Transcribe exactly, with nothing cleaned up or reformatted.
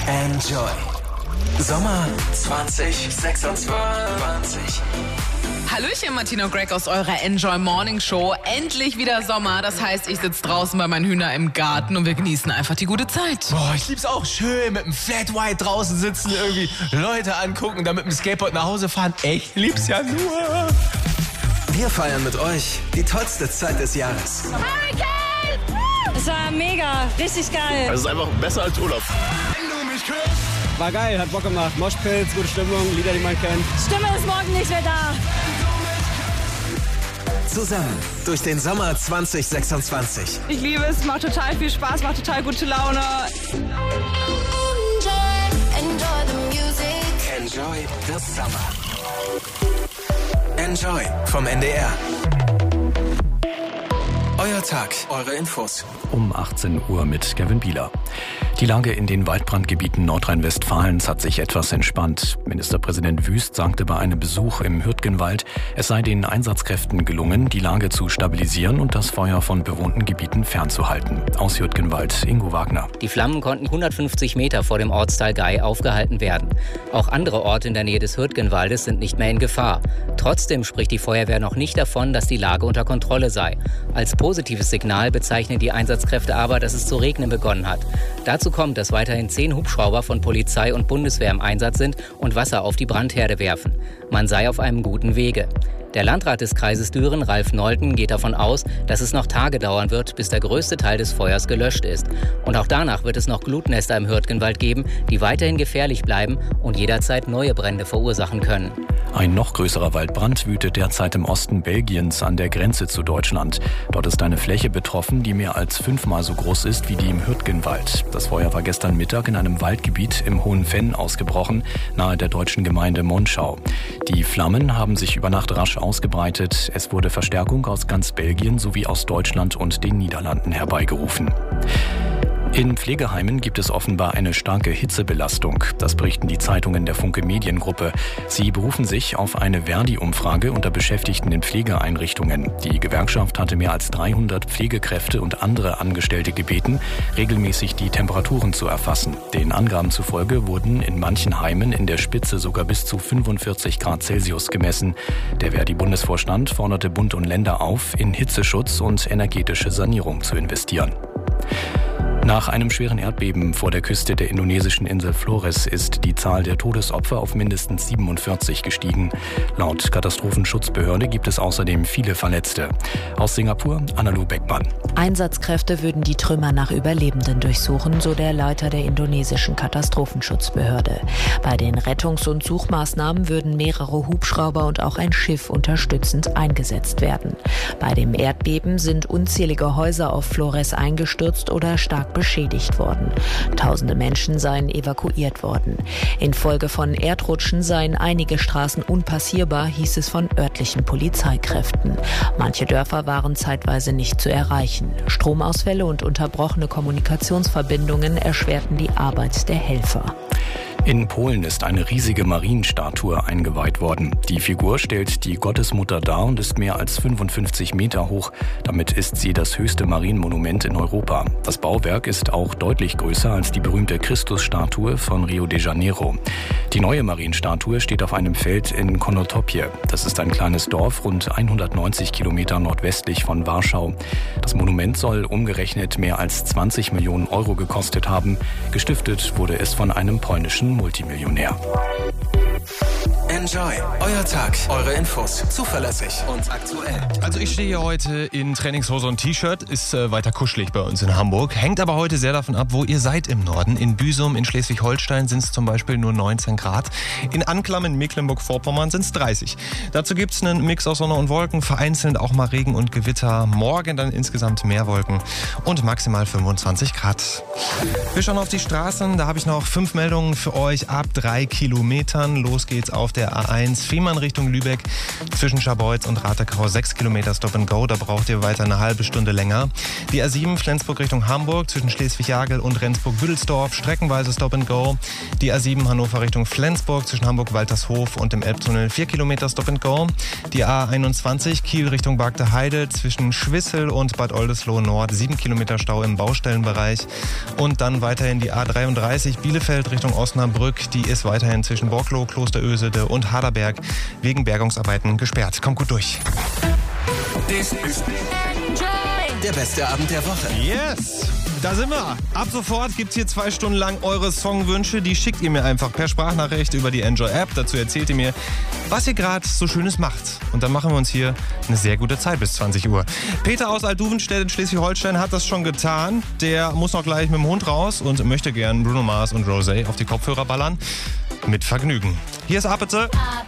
Enjoy. Sommer zwanzig sechsundzwanzig. Hallöchen, Martina und Greg aus eurer Enjoy Morning Show. Endlich wieder Sommer. Das heißt, ich sitze draußen bei meinen Hühnern im Garten und wir genießen einfach die gute Zeit. Boah, ich lieb's auch. Schön mit dem Flat White draußen sitzen, irgendwie Leute angucken, dann mit dem Skateboard nach Hause fahren. Ich lieb's ja nur. Wir feiern mit euch die tollste Zeit des Jahres. Hurricane! Es war mega, richtig geil. Es ist einfach besser als Urlaub. Wenn du mich hörst. War geil, hat Bock gemacht. Moshpits, gute Stimmung, Lieder, die man kennt. Stimme ist morgen nicht mehr da. Zusammen durch den Sommer zwanzig sechsundzwanzig. Ich liebe es, macht total viel Spaß, macht total gute Laune. Enjoy the summer. Enjoy vom N D R. Euer Tag, eure Infos. Um achtzehn Uhr mit Kevin Bieler. Die Lage in den Waldbrandgebieten Nordrhein-Westfalens hat sich etwas entspannt. Ministerpräsident Wüst sagte bei einem Besuch im Hürtgenwald, es sei den Einsatzkräften gelungen, die Lage zu stabilisieren und das Feuer von bewohnten Gebieten fernzuhalten. Aus Hürtgenwald, Ingo Wagner. Die Flammen konnten hundertfünfzig Meter vor dem Ortsteil Gei aufgehalten werden. Auch andere Orte in der Nähe des Hürtgenwaldes sind nicht mehr in Gefahr. Trotzdem spricht die Feuerwehr noch nicht davon, dass die Lage unter Kontrolle sei. Als positives Signal bezeichnen die Einsatzkräfte aber, dass es zu regnen begonnen hat. Dazu kommt, dass weiterhin zehn Hubschrauber von Polizei und Bundeswehr im Einsatz sind und Wasser auf die Brandherde werfen. Man sei auf einem guten Wege. Der Landrat des Kreises Düren, Ralf Nolten, geht davon aus, dass es noch Tage dauern wird, bis der größte Teil des Feuers gelöscht ist. Und auch danach wird es noch Glutnester im Hürtgenwald geben, die weiterhin gefährlich bleiben und jederzeit neue Brände verursachen können. Ein noch größerer Waldbrand wütet derzeit im Osten Belgiens an der Grenze zu Deutschland. Dort ist eine Fläche betroffen, die mehr als fünfmal so groß ist wie die im Hürtgenwald. Das Feuer war gestern Mittag in einem Waldgebiet im Hohen Venn ausgebrochen, nahe der deutschen Gemeinde Monschau. Die Flammen haben sich über Nacht rasch ausgebreitet. Es wurde Verstärkung aus ganz Belgien sowie aus Deutschland und den Niederlanden herbeigerufen. In Pflegeheimen gibt es offenbar eine starke Hitzebelastung. Das berichten die Zeitungen der Funke Mediengruppe. Sie berufen sich auf eine Verdi-Umfrage unter Beschäftigten in Pflegeeinrichtungen. Die Gewerkschaft hatte mehr als dreihundert Pflegekräfte und andere Angestellte gebeten, regelmäßig die Temperaturen zu erfassen. Den Angaben zufolge wurden in manchen Heimen in der Spitze sogar bis zu fünfundvierzig Grad Celsius gemessen. Der Verdi-Bundesvorstand forderte Bund und Länder auf, in Hitzeschutz und energetische Sanierung zu investieren. Nach einem schweren Erdbeben vor der Küste der indonesischen Insel Flores ist die Zahl der Todesopfer auf mindestens siebenundvierzig gestiegen. Laut Katastrophenschutzbehörde gibt es außerdem viele Verletzte. Aus Singapur, Annalou Beckmann. Einsatzkräfte würden die Trümmer nach Überlebenden durchsuchen, so der Leiter der indonesischen Katastrophenschutzbehörde. Bei den Rettungs- und Suchmaßnahmen würden mehrere Hubschrauber und auch ein Schiff unterstützend eingesetzt werden. Bei dem Erdbeben sind unzählige Häuser auf Flores eingestürzt oder stark beschädigt worden. Tausende Menschen seien evakuiert worden. Infolge von Erdrutschen seien einige Straßen unpassierbar, hieß es von örtlichen Polizeikräften. Manche Dörfer waren zeitweise nicht zu erreichen. Stromausfälle und unterbrochene Kommunikationsverbindungen erschwerten die Arbeit der Helfer. In Polen ist eine riesige Marienstatue eingeweiht worden. Die Figur stellt die Gottesmutter dar und ist mehr als fünfundfünfzig Meter hoch. Damit ist sie das höchste Marienmonument in Europa. Das Bauwerk ist auch deutlich größer als die berühmte Christusstatue von Rio de Janeiro. Die neue Marienstatue steht auf einem Feld in Konotopie. Das ist ein kleines Dorf, rund hundertneunzig Kilometer nordwestlich von Warschau. Das Monument soll umgerechnet mehr als zwanzig Millionen Euro gekostet haben. Gestiftet wurde es von einem polnischen Multimillionär. Enjoy. Euer Tag, eure Infos. Zuverlässig und aktuell. Also ich stehe hier heute in Trainingshose und T-Shirt. Ist äh, weiter kuschelig bei uns in Hamburg. Hängt aber heute sehr davon ab, wo ihr seid im Norden. In Büsum, in Schleswig-Holstein sind es zum Beispiel nur neunzehn Grad. In Anklam in Mecklenburg-Vorpommern sind es dreißig. Dazu gibt es einen Mix aus Sonne und Wolken. Vereinzelt auch mal Regen und Gewitter. Morgen dann insgesamt mehr Wolken und maximal fünfundzwanzig Grad. Wir schauen auf die Straßen. Da habe ich noch fünf Meldungen für euch ab drei Kilometern. Los geht's auf der der A eins Fehmarn Richtung Lübeck zwischen Scharbeutz und Ratekau sechs Kilometer Stop and Go. Da braucht ihr weiter eine halbe Stunde länger. Die A sieben Flensburg Richtung Hamburg zwischen Schleswig-Jagel und Rendsburg-Büdelsdorf streckenweise Stop and Go. Die A sieben Hannover Richtung Flensburg zwischen Hamburg-Waltershof und dem Elbtunnel vier Kilometer Stop and Go. Die A einundzwanzig Kiel Richtung Bagde Heide zwischen Schwissel und Bad Oldesloe Nord sieben Kilometer Stau im Baustellenbereich. Und dann weiterhin die A dreiunddreißig Bielefeld Richtung Osnabrück. Die ist weiterhin zwischen Borkloh, Klosterösede und Haderberg wegen Bergungsarbeiten gesperrt. Kommt gut durch. Das ist der beste Abend der Woche. Yes! Da sind wir. Ab sofort gibt's hier zwei Stunden lang eure Songwünsche. Die schickt ihr mir einfach per Sprachnachricht über die Enjoy-App. Dazu erzählt ihr mir, was ihr gerade so Schönes macht. Und dann machen wir uns hier eine sehr gute Zeit bis zwanzig Uhr. Peter aus Alduvenstedt in Schleswig-Holstein hat das schon getan. Der muss noch gleich mit dem Hund raus und möchte gern Bruno Mars und Rosé auf die Kopfhörer ballern. Mit Vergnügen. Hier ist Apete.